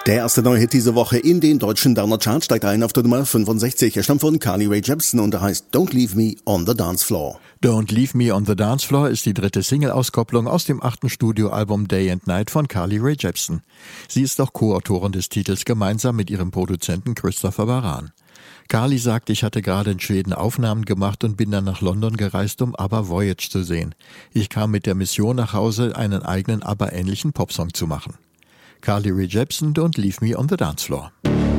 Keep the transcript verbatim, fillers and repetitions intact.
Der erste neue Hit diese Woche in den deutschen Downer Charts steigt ein auf der Nummer fünfundsechzig. Er stammt von Carly Rae Jepsen und er heißt Don't Leave Me on the Dance Floor. Don't Leave Me on the Dance Floor ist die dritte Single-Auskopplung aus dem achten Studioalbum Day and Night von Carly Rae Jepsen. Sie ist auch Co-Autorin des Titels gemeinsam mit ihrem Produzenten Christopher Baran. Carly sagt, ich hatte gerade in Schweden Aufnahmen gemacht und bin dann nach London gereist, um ABBA Voyage zu sehen. Ich kam mit der Mission nach Hause, einen eigenen ABBA-ähnlichen Popsong zu machen. Carly Rae Jepsen, Don't Leave Me on the Dance Floor.